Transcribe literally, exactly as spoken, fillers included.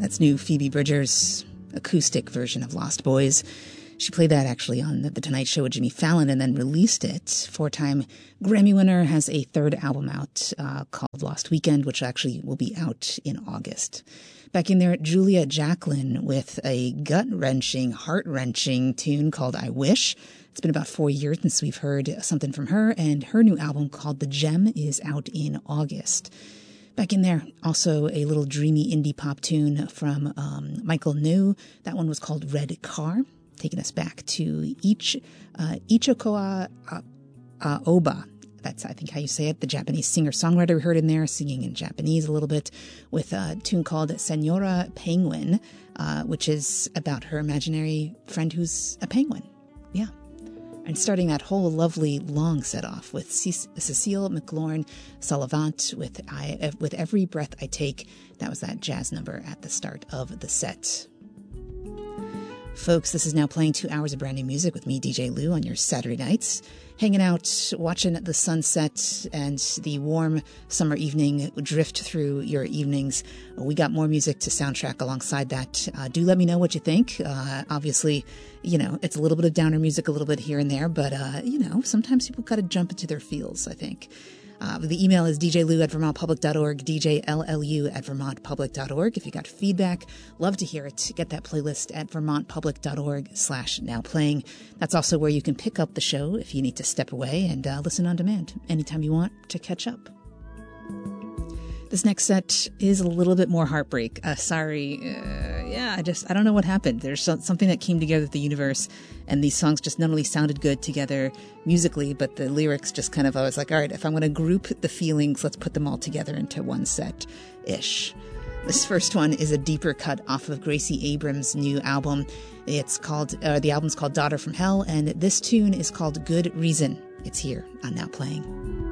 That's new Phoebe Bridgers' acoustic version of Lost Boys. She played that actually on The Tonight Show with Jimmy Fallon and then released it. Four-time Grammy winner, has a third album out uh, called Lost Weekend, which actually will be out in August. Back in there, Julia Jacklin with a gut-wrenching, heart-wrenching tune called I Wish. It's been about four years since we've heard something from her, and her new album called The Gem is out in August. Back in there, also a little dreamy indie pop tune from um, Michael New. That one was called Red Car, taking us back to Ich, uh, Ichikoa uh, uh, Oba. That's, I think, how you say it. The Japanese singer-songwriter we heard in there, singing in Japanese a little bit, with a tune called Senora Penguin, uh, which is about her imaginary friend who's a penguin. Yeah. And starting that whole lovely long set off with C- Cecile McLaurin Salavant with I, with Every Breath I Take. That was that jazz number at the start of the set. Folks, this is now playing two hours of brand new music with me, D J Lou, on your Saturday nights. Hanging out, watching the sunset and the warm summer evening drift through your evenings. We got more music to soundtrack alongside that. Uh, do let me know what you think. Uh, obviously, you know, it's a little bit of downer music, a little bit here and there, but, uh, you know, sometimes people got to jump into their feels, I think. Uh, the email is d j lou at vermont public dot org, d j l l u at vermont public dot org. If you got feedback, love to hear it. Get that playlist at vermont public dot org slash now playing. That's also where you can pick up the show if you need to step away and uh, listen on demand anytime you want to catch up. This next set is a little bit more heartbreak. Uh, sorry. Uh, yeah, I just, I don't know what happened. There's so, something that came together with the universe, and these songs just not only sounded good together musically, but the lyrics just kind of, I was like, all right, if I'm going to group the feelings, let's put them all together into one set-ish. This first one is a deeper cut off of Gracie Abrams' new album. It's called, uh, the album's called Daughter from Hell, and this tune is called Good Reason. It's here on Now Playing.